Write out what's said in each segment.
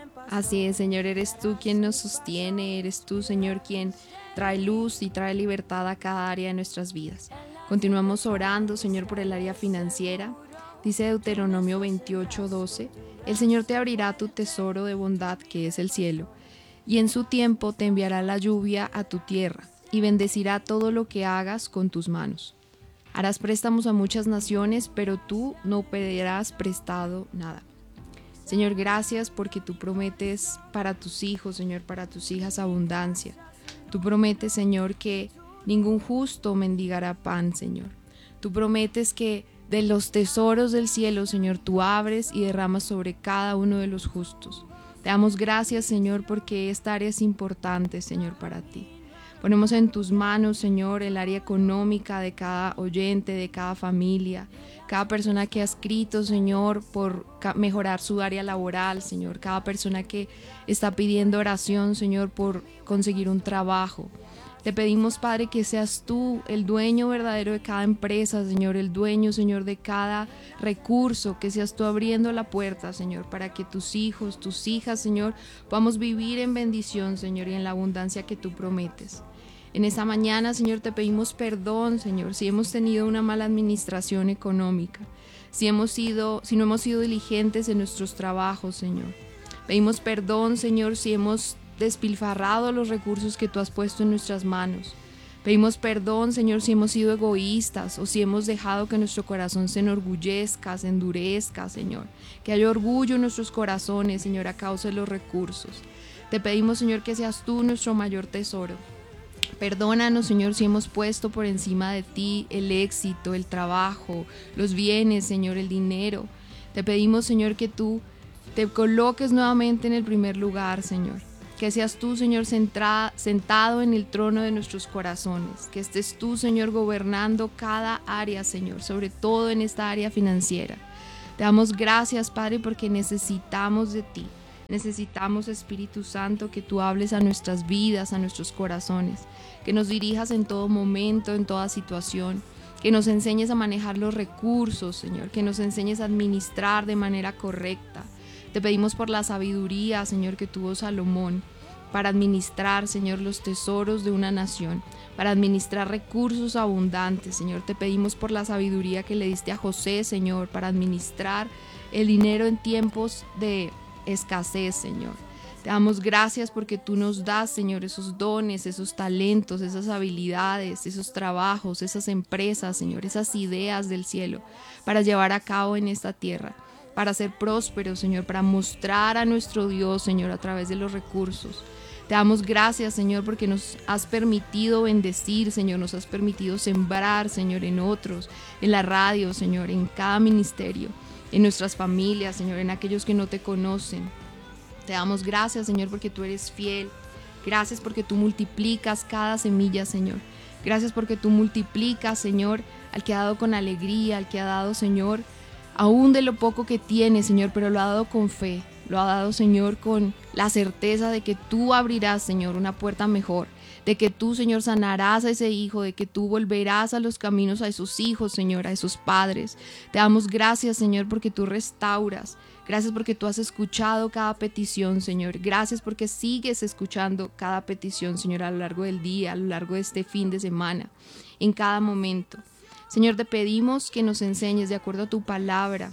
Así es, Señor, eres tú quien nos sostiene, eres tú, Señor, quien trae luz y trae libertad a cada área de nuestras vidas. Continuamos orando, Señor, por el área financiera. Dice Deuteronomio 28:12, el Señor te abrirá tu tesoro de bondad, que es el cielo, y en su tiempo te enviará la lluvia a tu tierra, y bendecirá todo lo que hagas con tus manos. Harás préstamos a muchas naciones, pero tú no pedirás prestado nada. Señor, gracias porque tú prometes para tus hijos, Señor, para tus hijas abundancia. Tú prometes, Señor, que ningún justo mendigará pan, Señor. Tú prometes que de los tesoros del cielo, Señor, tú abres y derramas sobre cada uno de los justos. Te damos gracias, Señor, porque esta área es importante, Señor, para ti. Ponemos en tus manos, Señor, el área económica de cada oyente, de cada familia, cada persona que ha escrito, Señor, por mejorar su área laboral, Señor, cada persona que está pidiendo oración, Señor, por conseguir un trabajo. Te pedimos, Padre, que seas tú el dueño verdadero de cada empresa, Señor, el dueño, Señor, de cada recurso, que seas tú abriendo la puerta, Señor, para que tus hijos, tus hijas, Señor, podamos vivir en bendición, Señor, y en la abundancia que tú prometes. En esta mañana, Señor, te pedimos perdón, Señor, si hemos tenido una mala administración económica, si no hemos sido diligentes en nuestros trabajos, Señor. Pedimos perdón, Señor, si hemos despilfarrado los recursos que tú has puesto en nuestras manos. Pedimos perdón, Señor, si hemos sido egoístas o si hemos dejado que nuestro corazón se enorgullezca, se endurezca, Señor. Que haya orgullo en nuestros corazones, Señor, a causa de los recursos. Te pedimos, Señor, que seas tú nuestro mayor tesoro. Perdónanos, Señor, si hemos puesto por encima de ti el éxito, el trabajo, los bienes, Señor, el dinero. Te pedimos, Señor, que tú te coloques nuevamente en el primer lugar, Señor. Que seas tú, Señor, sentado en el trono de nuestros corazones. Que estés tú, Señor, gobernando cada área, Señor, sobre todo en esta área financiera. Te damos gracias, Padre, porque necesitamos de ti. Necesitamos, Espíritu Santo, que tú hables a nuestras vidas, a nuestros corazones. Que nos dirijas en todo momento, en toda situación. Que nos enseñes a manejar los recursos, Señor. Que nos enseñes a administrar de manera correcta. Te pedimos por la sabiduría, Señor, que tuvo Salomón para administrar, Señor, los tesoros de una nación, para administrar recursos abundantes, Señor. Te pedimos por la sabiduría que le diste a José, Señor, para administrar el dinero en tiempos de escasez, Señor. Te damos gracias porque tú nos das, Señor, esos dones, esos talentos, esas habilidades, esos trabajos, esas empresas, Señor, esas ideas del cielo para llevar a cabo en esta tierra. Para ser prósperos, Señor, para mostrar a nuestro Dios, Señor, a través de los recursos. Te damos gracias, Señor, porque nos has permitido bendecir, Señor, nos has permitido sembrar, Señor, en otros, en la radio, Señor, en cada ministerio, en nuestras familias, Señor, en aquellos que no te conocen. Te damos gracias, Señor, porque tú eres fiel. Gracias porque tú multiplicas cada semilla, Señor. Gracias porque tú multiplicas, Señor, al que ha dado con alegría, al que ha dado, Señor, aún de lo poco que tiene, Señor, pero lo ha dado con fe, lo ha dado, Señor, con la certeza de que tú abrirás, Señor, una puerta mejor, de que tú, Señor, sanarás a ese hijo, de que tú volverás a los caminos a esos hijos, Señor, a esos padres. Te damos gracias, Señor, porque tú restauras. Gracias porque tú has escuchado cada petición, Señor. Gracias porque sigues escuchando cada petición, Señor, a lo largo del día, a lo largo de este fin de semana, en cada momento. Señor, te pedimos que nos enseñes, de acuerdo a tu palabra,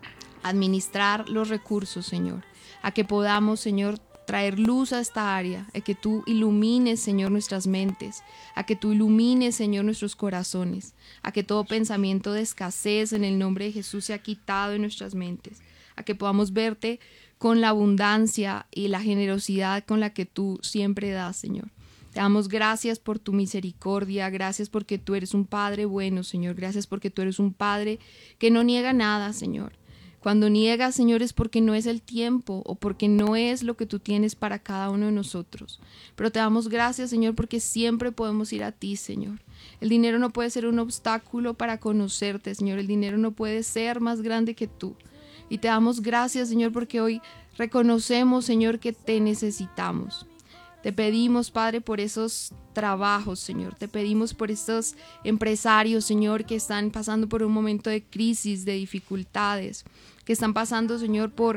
a administrar los recursos, Señor, a que podamos, Señor, traer luz a esta área, a que tú ilumines, Señor, nuestras mentes, a que tú ilumines, Señor, nuestros corazones, a que todo pensamiento de escasez en el nombre de Jesús sea quitado de nuestras mentes, a que podamos verte con la abundancia y la generosidad con la que tú siempre das, Señor. Te damos gracias por tu misericordia, gracias porque tú eres un Padre bueno, Señor, gracias porque tú eres un Padre que no niega nada, Señor. Cuando niegas, Señor, es porque no es el tiempo o porque no es lo que tú tienes para cada uno de nosotros. Pero te damos gracias, Señor, porque siempre podemos ir a ti, Señor. El dinero no puede ser un obstáculo para conocerte, Señor. El dinero no puede ser más grande que tú. Y te damos gracias, Señor, porque hoy reconocemos, Señor, que te necesitamos. Te pedimos, Padre, por esos trabajos, Señor. Te pedimos por estos empresarios, Señor, que están pasando por un momento de crisis, de dificultades, que están pasando, Señor, por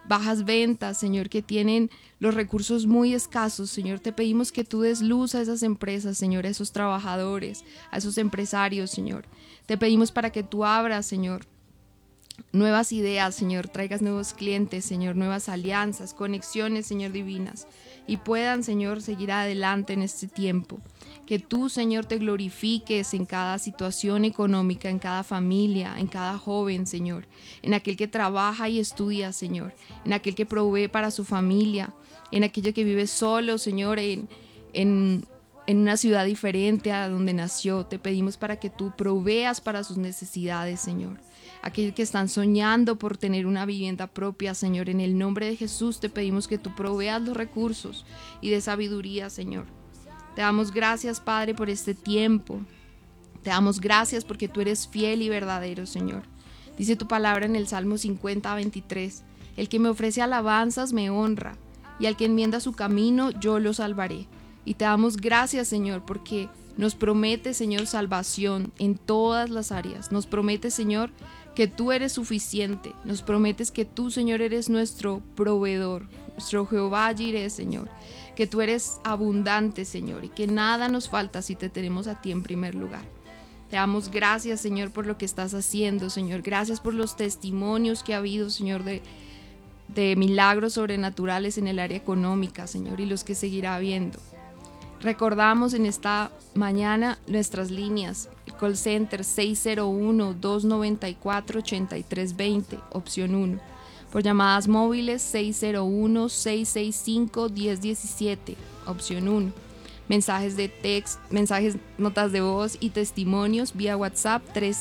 bajas ventas, Señor, que tienen los recursos muy escasos, Señor. Te pedimos que tú des luz a esas empresas, Señor, a esos trabajadores, a esos empresarios, Señor. Te pedimos para que tú abras, Señor, nuevas ideas, Señor, traigas nuevos clientes, Señor, nuevas alianzas, conexiones, Señor, divinas, y puedan, Señor, seguir adelante en este tiempo. Que tú, Señor, te glorifiques en cada situación económica, en cada familia, en cada joven, Señor, en aquel que trabaja y estudia, Señor, en aquel que provee para su familia, en aquello que vive solo, Señor, en una ciudad diferente a donde nació. Te pedimos para que tú proveas para sus necesidades, Señor. Aquellos que están soñando por tener una vivienda propia, Señor, en el nombre de Jesús te pedimos que tú proveas los recursos y de sabiduría, Señor. Te damos gracias, Padre, por este tiempo. Te damos gracias porque tú eres fiel y verdadero, Señor. Dice tu palabra en el Salmo 50:23, el que me ofrece alabanzas me honra, y al que enmienda su camino yo lo salvaré. Y te damos gracias, Señor, porque nos promete, Señor, salvación en todas las áreas. Nos promete, Señor, que tú eres suficiente. Nos prometes que tú, Señor, eres nuestro proveedor, nuestro Jehová Jireh, Señor. Que tú eres abundante, Señor, y que nada nos falta si te tenemos a ti en primer lugar. Te damos gracias, Señor, por lo que estás haciendo, Señor. Gracias por los testimonios que ha habido, Señor, de milagros sobrenaturales en el área económica, Señor, y los que seguirá habiendo. Recordamos en esta mañana nuestras líneas, el call center 601-294-8320, opción 1. Por llamadas móviles 601-665-1017, opción 1. Mensajes de texto, notas de voz y testimonios vía WhatsApp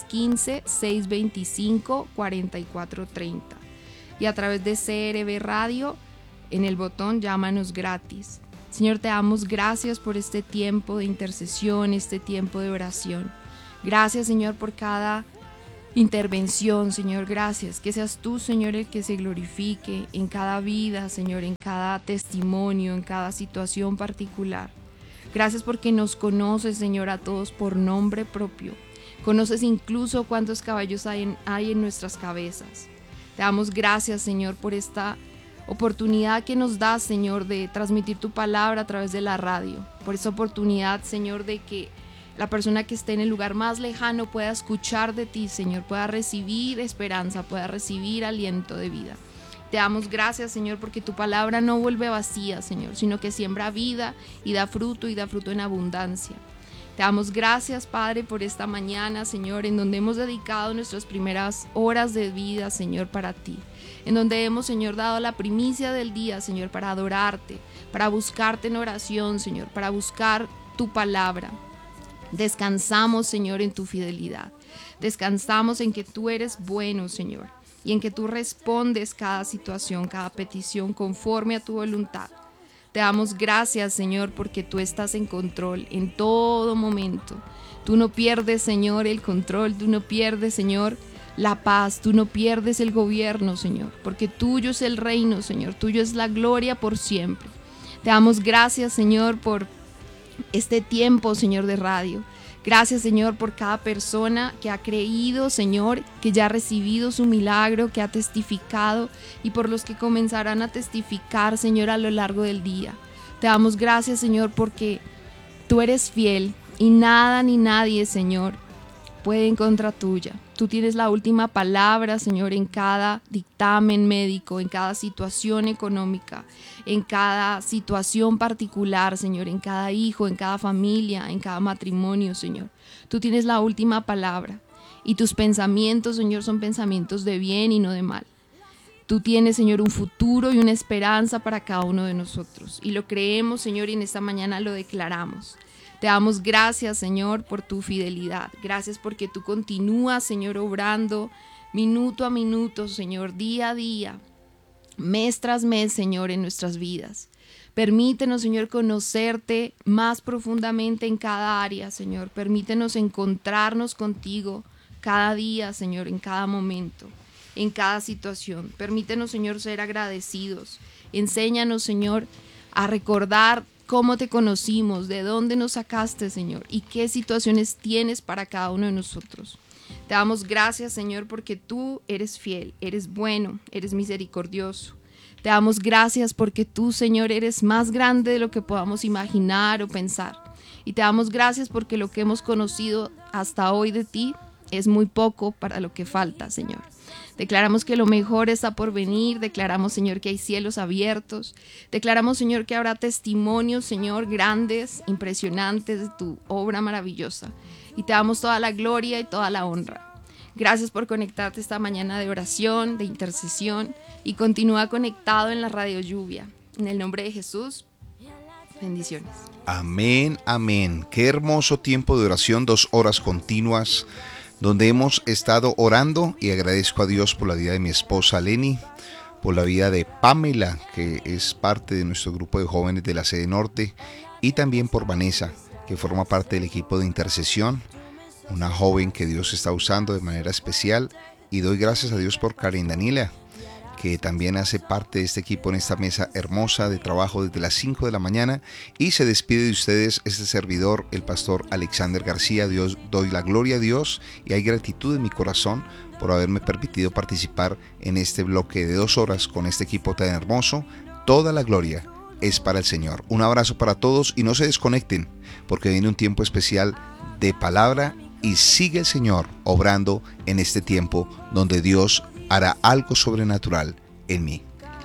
315-625-4430. Y a través de CRB Radio en el botón Llámanos gratis. Señor, te damos gracias por este tiempo de intercesión, este tiempo de oración. Gracias, Señor, por cada intervención, Señor, gracias. Que seas tú, Señor, el que se glorifique en cada vida, Señor, en cada testimonio, en cada situación particular. Gracias porque nos conoces, Señor, a todos por nombre propio. Conoces incluso cuántos cabellos hay en nuestras cabezas. Te damos gracias, Señor, por esta oportunidad que nos das, Señor, de transmitir tu palabra a través de la radio. Por esa oportunidad, Señor, de que la persona que esté en el lugar más lejano pueda escuchar de ti, Señor, pueda recibir esperanza, pueda recibir aliento de vida. Te damos gracias, Señor, porque tu palabra no vuelve vacía, Señor, sino que siembra vida y da fruto en abundancia. Te damos gracias, Padre, por esta mañana, Señor, en donde hemos dedicado nuestras primeras horas de vida, Señor, para ti. En donde hemos, Señor, dado la primicia del día, Señor, para adorarte, para buscarte en oración, Señor, para buscar tu palabra. Descansamos, Señor, en tu fidelidad. Descansamos en que tú eres bueno, Señor, y en que tú respondes cada situación, cada petición conforme a tu voluntad. Te damos gracias, Señor, porque tú estás en control en todo momento. Tú no pierdes, Señor, el control, tú no pierdes, Señor, la paz, tú no pierdes el gobierno, Señor, porque tuyo es el reino, Señor, tuyo es la gloria por siempre. Te damos gracias, Señor, por este tiempo, Señor, de radio. Gracias, Señor, por cada persona que ha creído, Señor, que ya ha recibido su milagro, que ha testificado, y por los que comenzarán a testificar, Señor, a lo largo del día. Te damos gracias, Señor, porque tú eres fiel y nada ni nadie, Señor, puede en contra tuya. Tú tienes la última palabra, Señor, en cada dictamen médico, en cada situación económica, en cada situación particular, Señor, en cada hijo, en cada familia, en cada matrimonio, Señor. Tú tienes la última palabra y tus pensamientos, Señor, son pensamientos de bien y no de mal. Tú tienes, Señor, un futuro y una esperanza para cada uno de nosotros y lo creemos, Señor, y en esta mañana lo declaramos. Te damos gracias, Señor, por tu fidelidad. Gracias porque tú continúas, Señor, obrando minuto a minuto, Señor, día a día, mes tras mes, Señor, en nuestras vidas. Permítenos, Señor, conocerte más profundamente en cada área, Señor. Permítenos encontrarnos contigo cada día, Señor, en cada momento, en cada situación. Permítenos, Señor, ser agradecidos. Enséñanos, Señor, a recordar cómo te conocimos, de dónde nos sacaste, Señor, y qué situaciones tienes para cada uno de nosotros. Te damos gracias, Señor, porque tú eres fiel, eres bueno, eres misericordioso. Te damos gracias porque tú, Señor, eres más grande de lo que podamos imaginar o pensar. Y te damos gracias porque lo que hemos conocido hasta hoy de ti es muy poco para lo que falta, Señor. Declaramos que lo mejor está por venir. Declaramos, Señor, que hay cielos abiertos. Declaramos, Señor, que habrá testimonios, Señor, grandes, impresionantes de tu obra maravillosa. Y te damos toda la gloria y toda la honra. Gracias por conectarte esta mañana de oración, de intercesión, y continúa conectado en la Radio Lluvia. En el nombre de Jesús, bendiciones. Amén, amén. Qué hermoso tiempo de oración, 2 horas continuas, donde hemos estado orando, y agradezco a Dios por la vida de mi esposa Leni, por la vida de Pamela, que es parte de nuestro grupo de jóvenes de la sede norte, y también por Vanessa, que forma parte del equipo de intercesión, una joven que Dios está usando de manera especial. Y doy gracias a Dios por Karen Daniela, que también hace parte de este equipo en esta mesa hermosa de trabajo desde las 5 de la mañana. Y se despide de ustedes este servidor, el pastor Alexander García. Doy la gloria a Dios y hay gratitud en mi corazón por haberme permitido participar en este bloque de 2 horas con este equipo tan hermoso. Toda la gloria es para el Señor. Un abrazo para todos y no se desconecten, porque viene un tiempo especial de palabra y sigue el Señor obrando en este tiempo donde Dios hará algo sobrenatural en mí.